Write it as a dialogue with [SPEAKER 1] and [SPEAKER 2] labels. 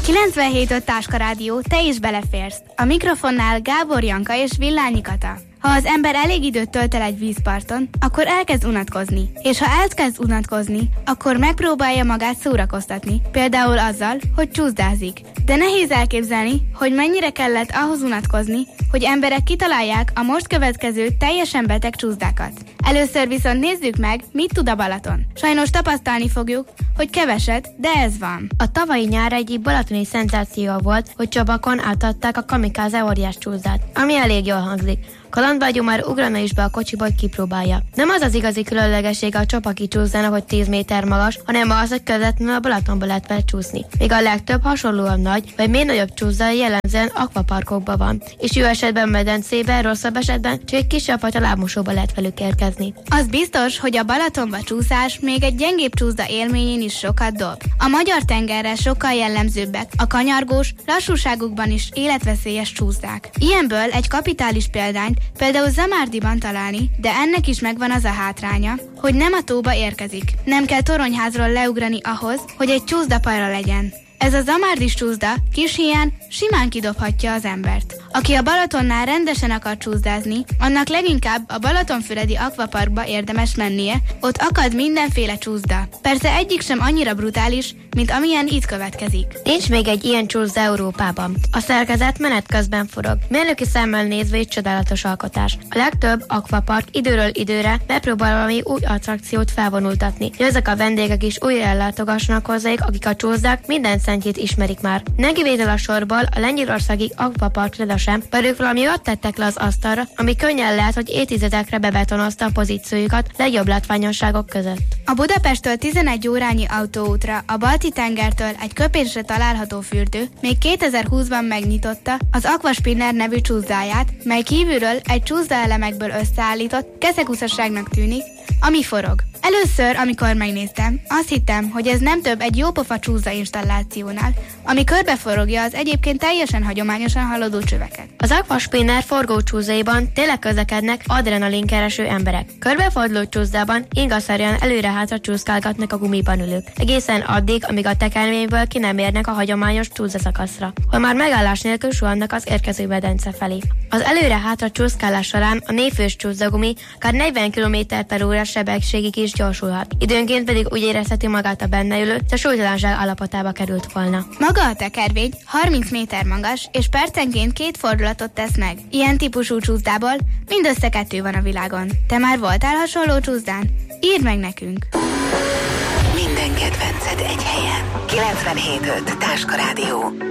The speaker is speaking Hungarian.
[SPEAKER 1] 97.5 Táska Rádió, te is beleférsz. A mikrofonnál Gábor Janka és Villányi Kata. Ha az ember elég időt tölt el egy vízparton, akkor elkezd unatkozni. És ha elkezd unatkozni, akkor megpróbálja magát szórakoztatni. Például azzal, hogy csúszdázik. De nehéz elképzelni, hogy mennyire kellett ahhoz unatkozni, hogy emberek kitalálják a most következő teljesen beteg csúszdákat. Először viszont nézzük meg, mit tud a Balaton. Sajnos tapasztalni fogjuk, hogy keveset, de ez van.
[SPEAKER 2] A tavalyi nyár egyik balatoni szenzáció volt, hogy Csabakon átadták a kamikáze óriás csúszdát, ami elég jól hangzik. Kalandvágyó már ugrana is be a kocsiba, hogy kipróbálja. Nem az az igazi különlegessége a csapaki csúszdának, hogy 10 méter magas, hanem az, hogy közvetlenül a Balatonba lehet vele csúszni. Még a legtöbb hasonlóan nagy, vagy még nagyobb csúszda jellemzően akvaparkokban van, és jó esetben medencében, rosszabb esetben csak egy kisebb fajta lábmosóba lehet velük érkezni.
[SPEAKER 1] Az biztos, hogy a Balatonba csúszás még egy gyengébb csúszda élményén is sokat dob. A magyar tengerre sokkal jellemzőbbek a kanyargós, lassúságukban is életveszélyes csúszdák. Ilyenből egy kapitális példányt például Zamárdiban találni, de ennek is megvan az a hátránya, hogy nem a tóba érkezik. Nem kell toronyházról leugrani ahhoz, hogy egy csúszdapajra legyen. Ez a zamárdis csúszda kis híján simán kidobhatja az embert. Aki a Balatonnál rendesen akar csúszdázni, annak leginkább a Balatonfüredi Akvaparkba érdemes mennie, ott akad mindenféle csúszda. Persze egyik sem annyira brutális, mint amilyen itt következik.
[SPEAKER 2] Nincs még egy ilyen csúszda Európában. A szerkezet menet közben forog. Mérnöki szemmel nézve egy csodálatos alkotás. A legtöbb akvapark időről időre megpróbál valami új attrakciót felvonultatni, hogy ezek a vendégek is újra ellátogassanak hozzájuk, akik a csúszdák minden szentjét ismerik már. Nem kivétel a sorból a lengyelországi akvapark sem, pedig valami olyat tettek le az asztalra, ami könnyen lehet, hogy évtizedekre bebetonozta a pozíciójukat legjobb látványosságok között.
[SPEAKER 1] A Budapesttől 11 órányi autóútra, a Balti-tengertől egy köpésre található fürdő még 2020-ban megnyitotta az Aquaspinner nevű csúszdáját, mely kívülről egy csúszdaelemekből összeállított keszeguszasságnak tűnik, ami forog. Először, amikor megnéztem, azt hittem, hogy ez nem több egy jópofa csúszda installációnál, ami körbeforogja az egyébként teljesen hagyományosan haladó csöveket.
[SPEAKER 2] Az Aquaspinner forgócsúszaiban tényleg közlekednek adrenalinkereső emberek. Körbeforduló csúszdában ingaszerűen előre-hátra csúszkálgatnak a gumiban ülők, egészen addig, amíg a tekerményből ki nem érnek a hagyományos csúszaszakaszra, hol már megállás nélkül suhannak az érkező medence felé. Az előre-hátra csúszkálás során a névfős csúszdagumi akár 40 km/h sebességig is gyorsulhat. Időnként pedig úgy érezheti magát a benne ülő, de súlytalanság állapotába került volna.
[SPEAKER 1] Maga a tekervény 30 méter magas, és percenként 2 fordulatot tesz meg. Ilyen típusú csúszdából mindössze 2 van a világon. Te már voltál hasonló csúszdán? Írd meg nekünk!
[SPEAKER 3] Minden kedvenced egy helyen. 97.5 Táska Rádió.